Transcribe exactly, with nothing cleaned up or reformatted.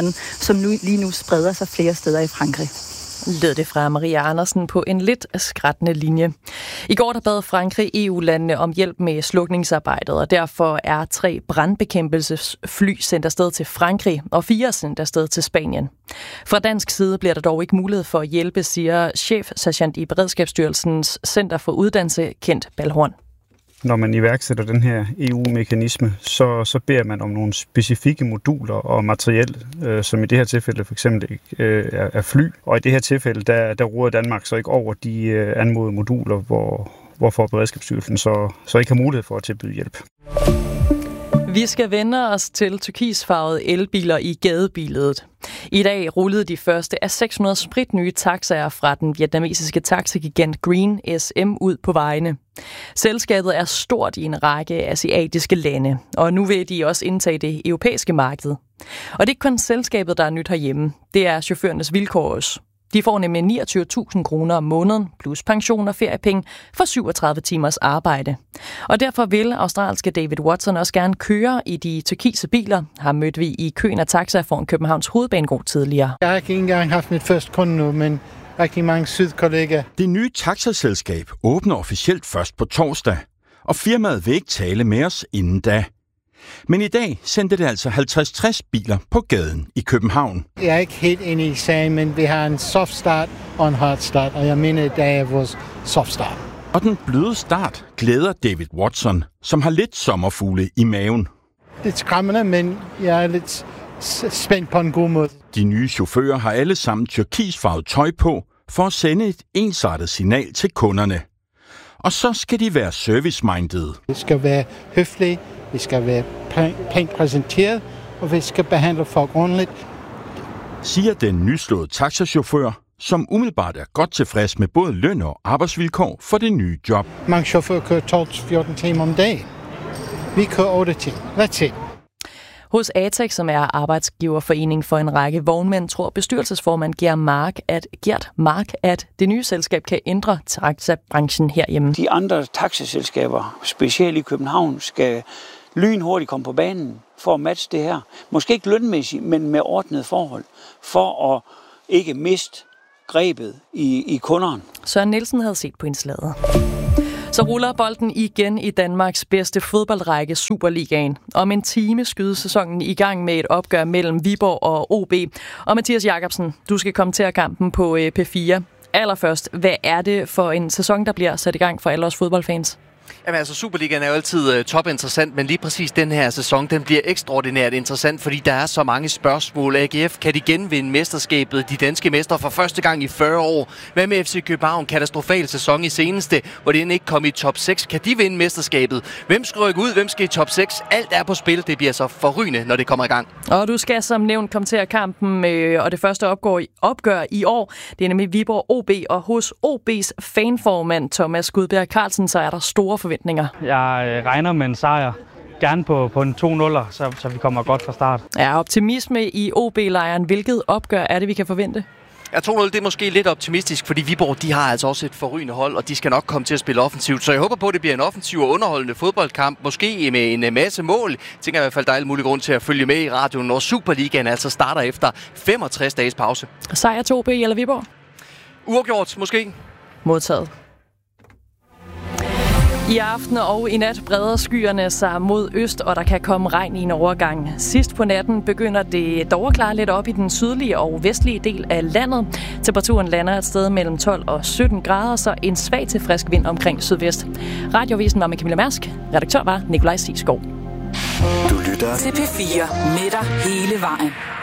som nu, lige nu spreder sig flere steder i Frankrig. Lød det fra Maria Andersen på en lidt skrættende linje. I går der bad Frankrig E U-landene om hjælp med slukningsarbejdet, og derfor er tre brandbekæmpelsesfly sendt afsted til Frankrig og fire sendt afsted til Spanien. Fra dansk side bliver der dog ikke mulighed for at hjælpe, siger chefsergeant i Beredskabsstyrelsens Center for Uddannelse, Kent Balhorn. Når man iværksætter den her E U-mekanisme, så, så beder man om nogle specifikke moduler og materiel, øh, som i det her tilfælde for eksempel øh, er, er fly. Og i det her tilfælde, der, der råder Danmark så ikke over de øh, anmodede moduler, hvor, hvorfor Beredskabsstyrelsen så, så ikke har mulighed for at tilbyde hjælp. Vi skal vende os til turkisfarvede elbiler i gadebilledet. I dag rullede de første af seks hundrede spritnye taxaer fra den vietnamesiske taxagigant Green S M ud på vejene. Selskabet er stort i en række asiatiske lande, og nu vil de også indtage det europæiske marked. Og det er ikke kun selskabet, der er nyt herhjemme. Det er chaufførernes vilkår også. De får nemlig niogtyve tusind kroner om måneden, plus pension og feriepenge for syvogtredive timers arbejde. Og derfor vil australske David Watson også gerne køre i de turkise biler. Har mødt vi i køen af taxaer foran Københavns Hovedbanegård tidligere. Jeg har ikke engang haft mit første kunde nu, men rigtig mange sydkollegaer. Det nye taxaselskab åbner officielt først på torsdag, og firmaet vil ikke tale med os inden da. Men i dag sendte det altså halvtreds til tres biler på gaden i København. Jeg er ikke helt inde i sagen, men vi har en soft start og en hard start, og jeg mener, at det er vores soft start. Og den bløde start glæder David Watson, som har lidt sommerfugle i maven. Det er skræmmende, men jeg er lidt spændt på en god måde. De nye chauffører har alle sammen turkisfarvet tøj på for at sende et ensartet signal til kunderne. Og så skal de være service-minded. Vi skal være høflige, vi skal være pænt præsenteret, og vi skal behandle folk ordentligt. Siger den nyslåede taxachauffør, som umiddelbart er godt tilfreds med både løn og arbejdsvilkår for det nye job. Mange chauffører kører tolv til fjorten timer om dagen. Vi kører otte timer. That's it. Hos ATEX, som er arbejdsgiverforening for en række vognmænd, tror bestyrelsesformand Gert Mark, at, Gert Mark, at det nye selskab kan ændre taxabranchen herhjemme. De andre taxaselskaber, specielt i København, skal lynhurtigt komme på banen for at matche det her. Måske ikke lønmæssigt, men med ordnede forhold, for at ikke miste grebet i, i kunderne. Søren Nielsen havde set på indslaget. Så ruller bolden igen i Danmarks bedste fodboldrække, Superligaen. Om en time skydes sæsonen i gang med et opgør mellem Viborg og O B. Og Mathias Jacobsen, du skal komme til at kampen på P fire. Allerførst, hvad er det for en sæson, der bliver sat i gang for alle os fodboldfans? Jamen altså, Superligaen er jo altid uh, topinteressant, men lige præcis den her sæson, den bliver ekstraordinært interessant, fordi der er så mange spørgsmål. A G F, kan de genvinde mesterskabet? De danske mestre for første gang i fyrre år. Hvad med F C København? Katastrofal sæson i seneste, hvor den ikke kom i top seks. Kan de vinde mesterskabet? Hvem skal rykke ud? Hvem skal i top seks? Alt er på spil. Det bliver så forrygende, når det kommer i gang. Og du skal som nævnt komme til at kampen, øh, og det første opgør, opgør i år, det er nemlig Viborg O B, og hos O B's fanformand Thomas Gudbjerg Carlsen, så er der store forventninger. Jeg regner med en sejr, gerne på, på en to nul, så, så vi kommer godt fra start. Ja, optimisme i O B-lejren. Hvilket opgør er det, vi kan forvente? Ja, to nul, det er måske lidt optimistisk, fordi Viborg, de har altså også et forrygende hold, og de skal nok komme til at spille offensivt. Så jeg håber på, at det bliver en offensiv og underholdende fodboldkamp, måske med en masse mål. Jeg tænker i hvert fald, der er alle mulige grund til at følge med i radioen, når Superligaen altså starter efter femogtres dages pause. Sejr til O B eller Viborg? Uafgjort, måske. Modtaget. I aften og i nat breder skyerne sig mod øst, og der kan komme regn i en overgang. Sidst på natten begynder det dog at klare lidt op i den sydlige og vestlige del af landet. Temperaturen lander et sted mellem tolv og sytten grader, så en svag til frisk vind omkring sydvest. Radiovisen var med Camilla Mærsk. Redaktør var Nikolaj Sisgaard. Du lytter til P fire med dig hele vejen.